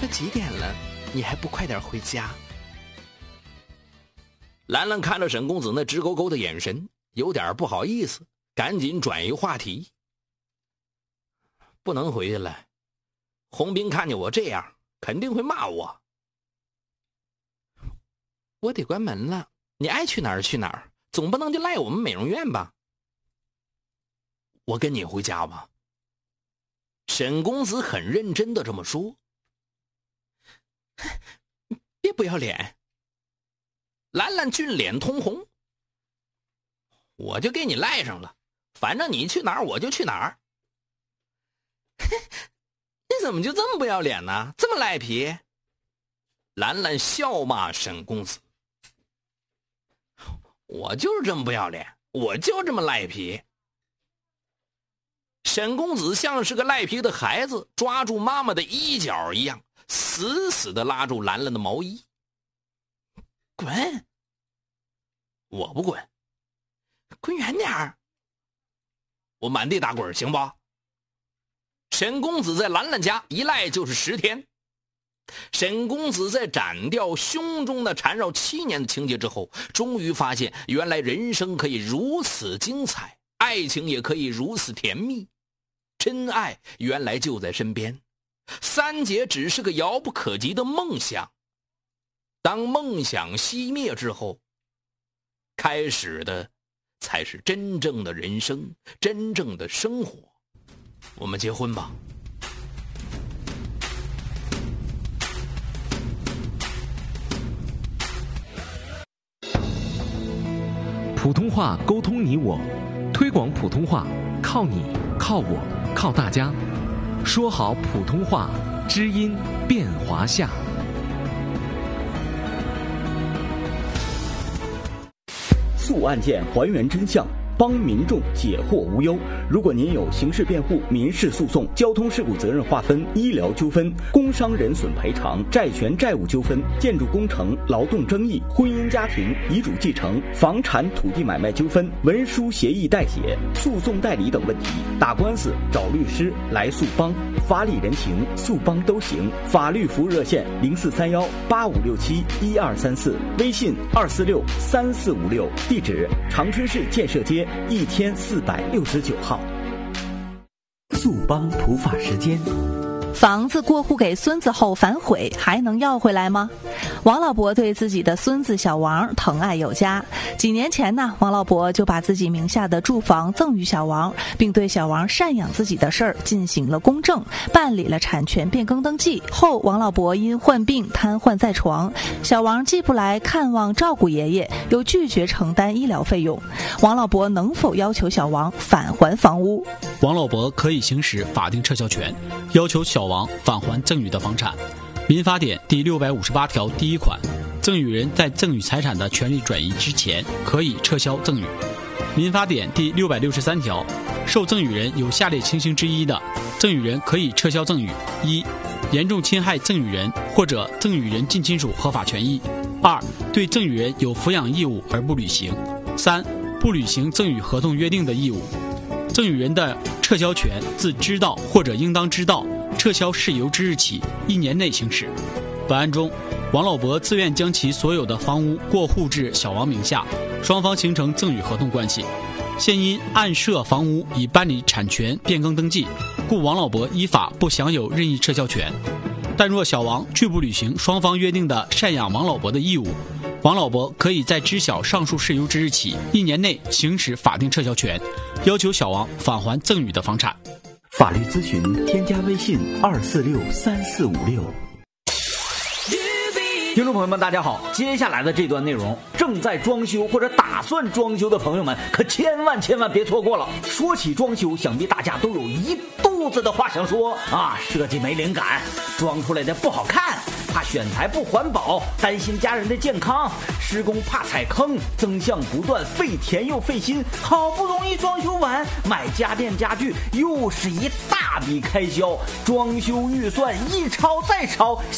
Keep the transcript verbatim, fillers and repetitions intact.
都几点了，你还不快点回家？ 兰兰看着沈公子那直勾勾的眼神，有点不好意思，赶紧转移话题。不能回去了，洪斌看见我这样肯定会骂我。 我得关门了，你爱去哪儿去哪儿，总不能就赖我们美容院吧？ 我跟你回家吧。沈公子很认真的这么说。 别不要脸！ 兰兰俊脸通红。我就给你赖上了，反正你去哪儿我就去哪儿。 你怎么就这么不要脸呢？这么赖皮？ 兰兰笑骂沈公子。我就是这么不要脸，我就这么赖皮。沈公子像是个赖皮的孩子，抓住妈妈的衣角一样，死死地拉住兰兰的毛衣。 滚！ 我不滚。 滚远点儿！ 我满地打滚，行不？沈公子在兰兰家一赖就是十天。沈公子在斩掉胸中的缠绕七年的情结之后，终于发现原来人生可以如此精彩，爱情也可以如此甜蜜，真爱原来就在身边，三姐只是个遥不可及的梦想。当梦想熄灭之后，开始的才是真正的人生，真正的生活。我们结婚吧。 普通话沟通你我，推广普通话靠你靠我靠大家，说好普通话，知音变华夏。 诉案件，还原真相，帮民众解惑无忧。如果您有刑事辩护、民事诉讼、交通事故责任划分、医疗纠纷、工伤人损赔偿、债权债务纠纷、建筑工程、劳动争议、婚姻家庭、遗嘱继承、房产土地买卖纠纷、文书协议代写、诉讼代理等问题，打官司找律师来诉帮，法理人情诉帮都行。法律服务热线零四三幺八五六七一二三四，微信二四六三四五六，地址长春市建设街一千四百六十九号。速帮普法时间。 房子过户给孙子后反悔，还能要回来吗？王老伯对自己的孙子小王疼爱有加。几年前呢，王老伯就把自己名下的住房赠与小王，并对小王赡养自己的事儿进行了公证，办理了产权变更登记后，王老伯因患病瘫痪在床，小王既不来看望照顾爷爷，又拒绝承担医疗费用。王老伯能否要求小王返还房屋？ 王老伯可以行使法定撤销权，要求小王返还赠与的房产。民法典第六百五十八条第一款，赠与人在赠与财产的权利转移之前，可以撤销赠与。民法典第六百六十三条，受赠与人有下列情形之一的，赠与人可以撤销赠与：一、严重侵害赠与人或者赠与人近亲属合法权益；二、对赠与人有抚养义务而不履行；三、不履行赠与合同约定的义务。赠与人的撤销权自知道或者应当知道撤销事由之日起一年内行使。本案中，王老伯自愿将其所有的房屋过户至小王名下，双方形成赠与合同关系。现因案涉房屋已办理产权变更登记，故王老伯依法不享有任意撤销权。但若小王拒不履行双方约定的赡养王老伯的义务，王老伯可以在知晓上述事由之日起一年内行使法定撤销权，要求小王返还赠与的房产。 法律咨询添加微信二四六三四五六。听众朋友们大家好，接下来的这段内容正在装修或者打算装修的朋友们可千万千万别错过了。说起装修，想必大家都有一肚子的话想说啊，设计没灵感，装出来的不好看，怕选材不环保，担心家人的健康，施工怕踩坑，增项不断，费钱又费心，好不容易装修完，买家电家具又是一大笔开销，装修预算一超再超。